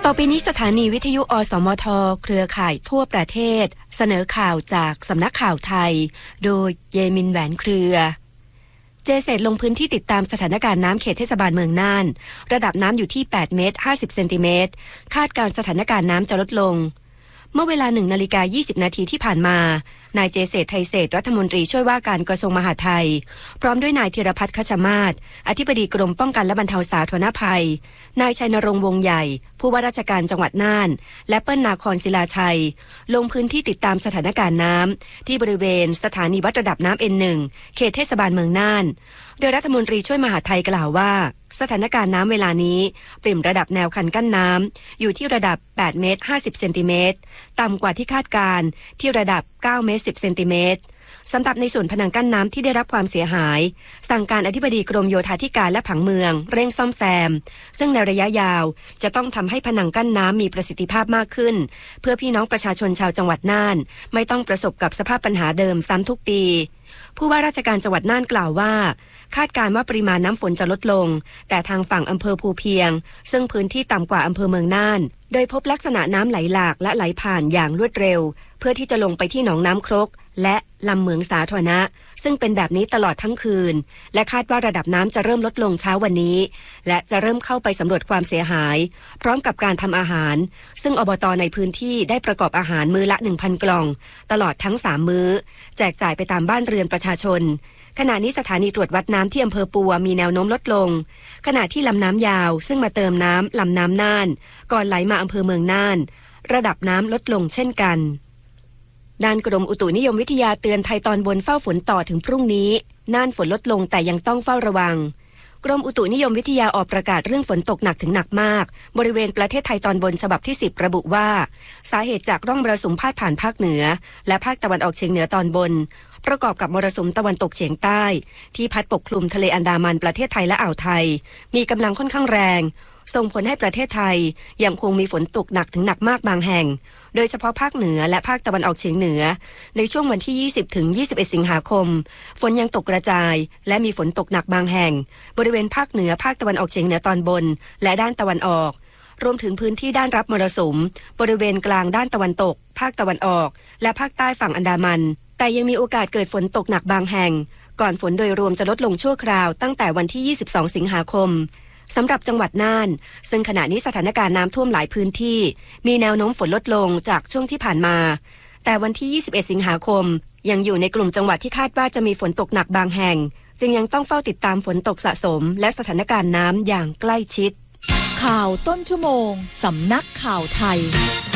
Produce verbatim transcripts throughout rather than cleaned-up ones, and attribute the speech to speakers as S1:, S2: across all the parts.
S1: ต่อไปนี้สถานีวิทยุอสมทเครือข่ายทั่วประเทศเสนอข่าวจากสำนักข่าวไทยโดยเยมินแหวนเครือเจเซตลงพื้นที่ติดตามสถานการณ์น้ำเขตเทศบาลเมืองน่านระดับน้ำอยู่ที่แปดเมตรห้าสิบเซนติเมตรคาดการสถานการณ์น้ำจะลดลงเมื่อเวลาหนึ่งนาฬิกายี่สิบนาทีที่ผ่านมานายเจเศรษฐ์ไทยเศรษฐ์รัฐมนตรีช่วยว่าการกระทรวงมหาดไทยพร้อมด้วยนายธีรพัฒน์ คัชมาศอธิบดีกรมป้องกันและบรรเทาสาธารณภัยนายชัยนรงค์วงใหญ่ผู้ว่าราชการจังหวัดน่านและเปิ้ลนาครศิลาชัยลงพื้นที่ติดตามสถานการณ์น้ำที่บริเวณสถานีวัดระดับน้ำ เอ็น หนึ่ง เขตเทศบาลเมืองน่านโดยรัฐมนตรีช่วยมหาดไทยกล่าวว่าสถานการณ์น้ำเวลานี้ปริ่มระดับแนวคันกั้นน้ำอยู่ที่ระดับแปดเมตรห้าสิบเซนติเมตรต่ำกว่าที่คาดการที่ระดับเก้าเมตรสิบเซนติเมตรสำหรับในส่วนผนังกั้นน้ำที่ได้รับความเสียหายสั่งการอธิบดีกรมโยธาธิการและผังเมืองเร่งซ่อมแซมซึ่งในระยะยาวจะต้องทำให้ผนังกั้นน้ำมีประสิทธิภาพมากขึ้นเพื่อพี่น้องประชาชนชาวจังหวัดน่านไม่ต้องประสบกับสภาพปัญหาเดิมซ้ำทุกปีผู้ว่าราชการจังหวัดน่านกล่าวว่าคาดการณ์ว่าปริมาณน้ำฝนจะลดลงแต่ทางฝั่งอำเภอภูเพียงซึ่งพื้นที่ต่ำกว่าอำเภอเมืองน่านโดยพบลักษณะน้ำไหลหลากและไหลผ่านอย่างรวดเร็วเพื่อที่จะลงไปที่หนองน้ำครกและลำเหมืองสาธารณะซึ่งเป็นแบบนี้ตลอดทั้งคืนและคาดว่าระดับน้ำจะเริ่มลดลงเช้าวันนี้และจะเริ่มเข้าไปสำรวจความเสียหายพร้อมกับการทำอาหารซึ่งอบต.ในพื้นที่ได้ประกอบอาหารมื้อละ หนึ่งพัน กล่องตลอดทั้งสามมื้อแจกจ่ายไปตามบ้านเรือนประชาชนขณะนี้สถานีตรวจวัดน้ำที่อำเภอปัวมีแนวโน้มลดลงขณะที่ลำน้ำยาวซึ่งมาเติมน้ำลำน้ำน่านก่อนไหลมาอำเภอเมืองน่านระดับน้ำลดลงเช่นกันด้านกรมอุตุนิยมวิทยาเตือนไทยตอนบนเฝ้าฝนต่อถึงพรุ่งนี้น่านฝนลดลงแต่ยังต้องเฝ้าระวังกรมอุตุนิยมวิทยาออกประกาศเรื่องฝนตกหนักถึงหนักมากบริเวณประเทศไทยตอนบนฉบับที่สิบระบุว่าสาเหตุจากร่องมรสุมพาดผ่านภาคเหนือและภาคตะวันออกเฉียงเหนือตอนบนประกอบกับมรสุมตะวันตกเฉียงใต้ที่พัดปกคลุมทะเลอันดามันประเทศไทยและอ่าวไทยมีกำลังค่อนข้างแรงส่งผลให้ประเทศไทยยังคงมีฝนตกหนักถึงหนักมากบางแห่งโดยเฉพาะภาคเหนือและภาคตะวันออกเฉียงเหนือในช่วงวันที่ยี่สิบถึงยี่สิบเอ็ดสิงหาคมฝนยังตกกระจายและมีฝนตกหนักบางแห่งบริเวณภาคเหนือภาคตะวันออกเฉียงเหนือตอนบนและด้านตะวันออกรวมถึงพื้นที่ด้านรับมรสุมบริเวณกลางด้านตะวันตกภาคตะวันออกและภาคใต้ฝั่งอันดามันแต่ยังมีโอกาสเกิดฝนตกหนักบางแห่งก่อนฝนโดยรวมจะลดลงชั่วคราวตั้งแต่วันที่ยี่สิบสองสิงหาคมสำหรับจังหวัดน่านซึ่งขณะนี้สถานการณ์น้ำท่วมหลายพื้นที่มีแนวโน้มฝนลดลงจากช่วงที่ผ่านมาแต่วันที่ยี่สิบเอ็ดสิงหาคมยังอยู่ในกลุ่มจังหวัดที่คาดว่าจะมีฝนตกหนักบางแห่งจึงยังต้องเฝ้าติดตามฝนตกสะสมและสถานการณ์น้ำอย่างใกล้ชิด
S2: ข่าวต้นชั่วโมงสำนักข่าวไทย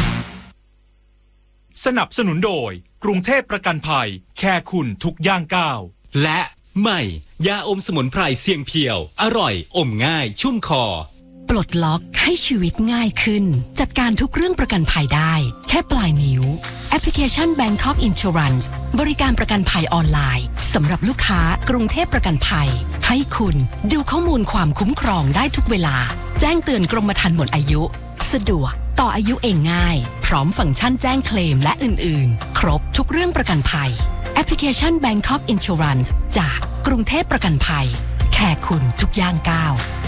S3: สนับสนุนโดยกรุงเทพประกันภัยแค่คุณทุกย่างก้าว
S4: และใหม่ยาอมสมุนไพรเสียงเพียวอร่อยอมง่ายชุ่มคอ
S5: ปลดล็อกให้ชีวิตง่ายขึ้นจัดการทุกเรื่องประกันภัยได้แค่ปลายนิ้วแอปพลิเคชัน Bangkok Insurance บริการประกันภัยออนไลน์สำหรับลูกค้ากรุงเทพประกันภัยให้คุณดูข้อมูลความคุ้มครองได้ทุกเวลาแจ้งเตือนกรมธรรม์หมดอายุสะดวกต่ออายุเองง่ายพร้อมฟังก์ชันแจ้งเคลมและอื่นๆครบทุกเรื่องประกันภัยแอปพลิเคชัน Bangkok Insurance จากกรุงเทพประกันภัยแค่คุณทุกย่างก้าว